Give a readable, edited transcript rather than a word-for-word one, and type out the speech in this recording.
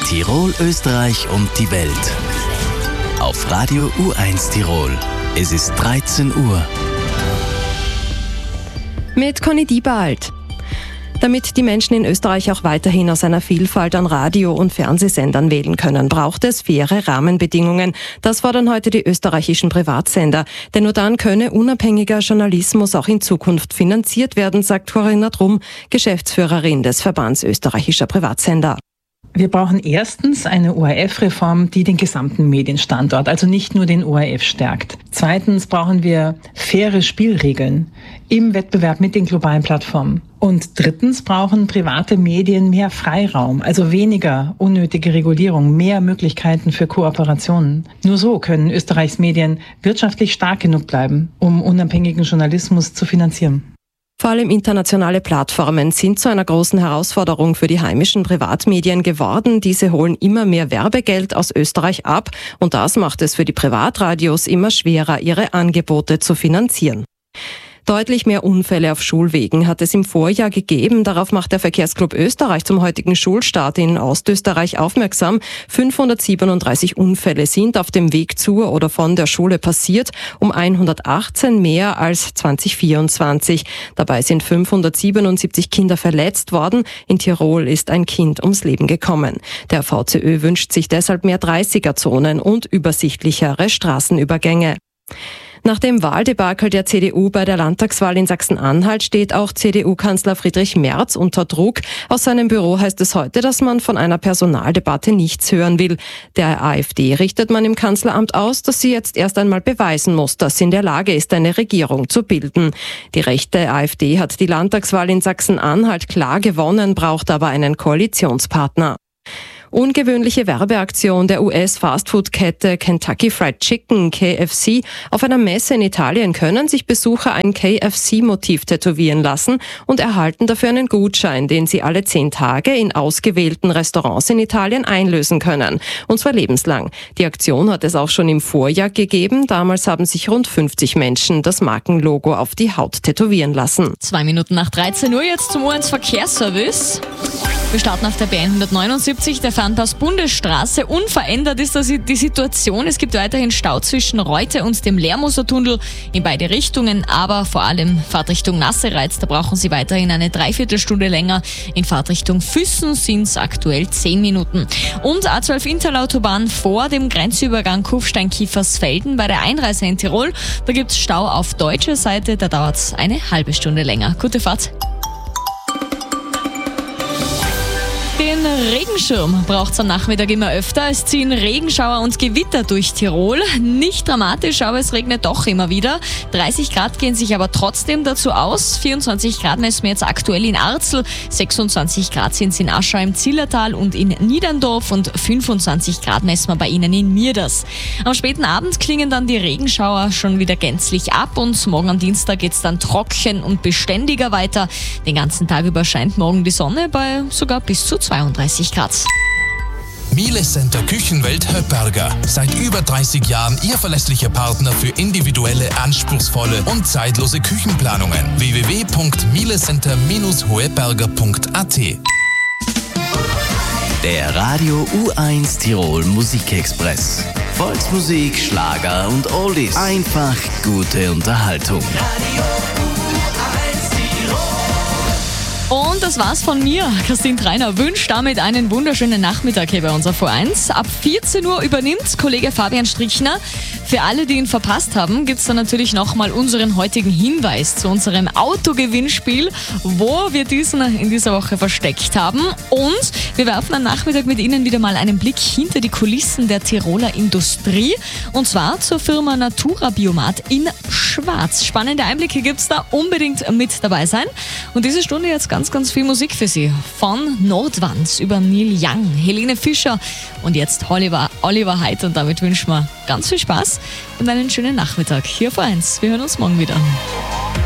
Tirol, Österreich und die Welt. Auf Radio U1 Tirol. Es ist 13 Uhr. Mit Conny Diebald. Damit die Menschen in Österreich auch weiterhin aus einer Vielfalt an Radio- und Fernsehsendern wählen können, braucht es faire Rahmenbedingungen. Das fordern heute die österreichischen Privatsender. Denn nur dann könne unabhängiger Journalismus auch in Zukunft finanziert werden, sagt Corinna Trumm, Geschäftsführerin des Verbands österreichischer Privatsender. Wir brauchen erstens eine ORF-Reform, die den gesamten Medienstandort, also nicht nur den ORF, stärkt. Zweitens brauchen wir faire Spielregeln im Wettbewerb mit den globalen Plattformen. Und drittens brauchen private Medien mehr Freiraum, also weniger unnötige Regulierung, mehr Möglichkeiten für Kooperationen. Nur so können Österreichs Medien wirtschaftlich stark genug bleiben, um unabhängigen Journalismus zu finanzieren. Vor allem internationale Plattformen sind zu einer großen Herausforderung für die heimischen Privatmedien geworden. Diese holen immer mehr Werbegeld aus Österreich ab und das macht es für die Privatradios immer schwerer, ihre Angebote zu finanzieren. Deutlich mehr Unfälle auf Schulwegen hat es im Vorjahr gegeben. Darauf macht der Verkehrsclub Österreich zum heutigen Schulstart in Ostösterreich aufmerksam. 537 Unfälle sind auf dem Weg zur oder von der Schule passiert, um 118 mehr als 2024. Dabei sind 577 Kinder verletzt worden. In Tirol ist ein Kind ums Leben gekommen. Der VCÖ wünscht sich deshalb mehr 30er-Zonen und übersichtlichere Straßenübergänge. Nach dem Wahldebakel der CDU bei der Landtagswahl in Sachsen-Anhalt steht auch CDU-Kanzler Friedrich Merz unter Druck. Aus seinem Büro heißt es heute, dass man von einer Personaldebatte nichts hören will. Der AfD richtet man im Kanzleramt aus, dass sie jetzt erst einmal beweisen muss, dass sie in der Lage ist, eine Regierung zu bilden. Die rechte AfD hat die Landtagswahl in Sachsen-Anhalt klar gewonnen, braucht aber einen Koalitionspartner. Ungewöhnliche Werbeaktion der US-Fastfood-Kette Kentucky Fried Chicken, KFC. Auf einer Messe in Italien können sich Besucher ein KFC-Motiv tätowieren lassen und erhalten dafür einen Gutschein, den sie alle 10 Tage in ausgewählten Restaurants in Italien einlösen können. Und zwar lebenslang. Die Aktion hat es auch schon im Vorjahr gegeben. Damals haben sich rund 50 Menschen das Markenlogo auf die Haut tätowieren lassen. 2 Minuten nach 13 Uhr jetzt zum U1 Verkehrsservice. Wir starten auf der B179, der Fernpass-Bundesstraße. Unverändert ist die Situation. Es gibt weiterhin Stau zwischen Reute und dem Lermoser-Tunnel in beide Richtungen, aber vor allem Fahrtrichtung Nassereiz, da brauchen Sie weiterhin eine Dreiviertelstunde länger. In Fahrtrichtung Füssen sind es aktuell 10 Minuten. Und A12 Interlautobahn vor dem Grenzübergang Kufstein-Kiefersfelden bei der Einreise in Tirol. Da gibt es Stau auf deutscher Seite, da dauert es eine halbe Stunde länger. Gute Fahrt. Den Regenschirm braucht es am Nachmittag immer öfter. Es ziehen Regenschauer und Gewitter durch Tirol. Nicht dramatisch, aber es regnet doch immer wieder. 30 Grad gehen sich aber trotzdem dazu aus. 24 Grad messen wir jetzt aktuell in Arzl. 26 Grad sind es in Aschau im Zillertal und in Niederndorf. Und 25 Grad messen wir bei Ihnen in Mierders. Am späten Abend klingen dann die Regenschauer schon wieder gänzlich ab. Und morgen am Dienstag geht es dann trocken und beständiger weiter. Den ganzen Tag über scheint morgen die Sonne bei sogar bis zu 32 Grad. Miele Center Küchenwelt Höpperger. Seit über 30 Jahren Ihr verlässlicher Partner für individuelle, anspruchsvolle und zeitlose Küchenplanungen. www.mielecenter-hoeberger.at. Der Radio U1 Tirol Musikexpress. Volksmusik, Schlager und Oldies. Einfach gute Unterhaltung. Und das war's von mir. Christine Treiner wünscht damit einen wunderschönen Nachmittag hier bei unserer V1. Ab 14 Uhr übernimmt Kollege Fabian Strichner. Für alle, die ihn verpasst haben, gibt's dann natürlich nochmal unseren heutigen Hinweis zu unserem Autogewinnspiel, wo wir diesen in dieser Woche versteckt haben. Und wir werfen am Nachmittag mit Ihnen wieder mal einen Blick hinter die Kulissen der Tiroler Industrie. Und zwar zur Firma Natura Biomat in Schwarz. Spannende Einblicke gibt's da. Unbedingt mit dabei sein. Und diese Stunde jetzt ganz viel Musik für Sie. Von Nordwand über Neil Young, Helene Fischer und jetzt Oliver Haidt. Und damit wünschen wir ganz viel Spaß und einen schönen Nachmittag hier auf 1. Wir hören uns morgen wieder.